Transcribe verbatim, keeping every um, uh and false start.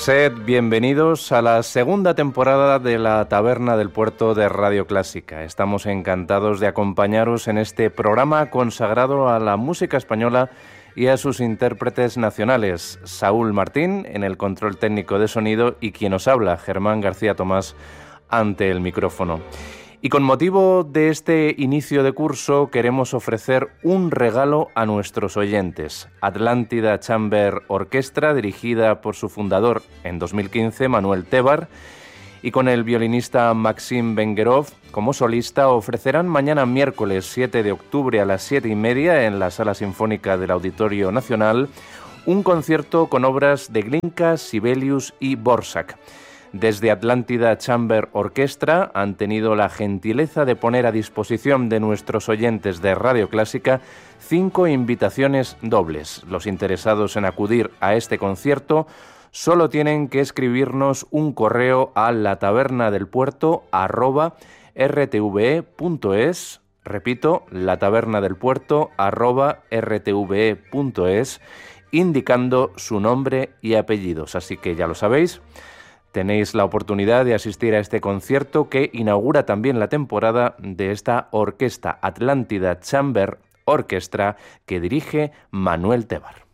Sed bienvenidos a la segunda temporada de la Taberna del Puerto de Radio Clásica. Estamos encantados de acompañaros en este programa consagrado a la música española y a sus intérpretes nacionales. Saúl Martín en el control técnico de sonido y quien os habla, Germán García Tomás, ante el micrófono. Y con motivo de este inicio de curso queremos ofrecer un regalo a nuestros oyentes. Atlántida Chamber Orquestra, dirigida por su fundador en dos mil quince, Manuel Tebar, y con el violinista Maxim Vengerov como solista, ofrecerán mañana miércoles siete de octubre a las siete y media en la Sala Sinfónica del Auditorio Nacional un concierto con obras de Glinka, Sibelius y Borsak. Desde Atlántida Chamber Orquestra han tenido la gentileza de poner a disposición de nuestros oyentes de Radio Clásica cinco invitaciones dobles. Los interesados en acudir a este concierto solo tienen que escribirnos un correo a latabernadelpuerto arroba rtve.es, repito, latabernadelpuerto arroba rtve.es, indicando su nombre y apellidos. Así que ya lo sabéis. Tenéis la oportunidad de asistir a este concierto que inaugura también la temporada de esta orquesta Atlántida Chamber Orquestra que dirige Manuel Tebar.